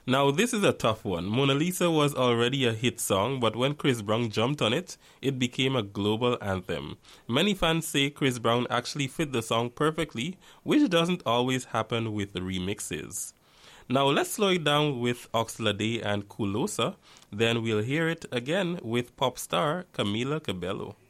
Now, this is a tough one. Mona Lisa was already a hit song, but when Chris Brown jumped on it, it became a global anthem. Many fans say Chris Brown actually fit the song perfectly, which doesn't always happen with the remixes. Now, let's slow it down with Oxlade and Kulosa, then we'll hear it again with pop star Camila Cabello.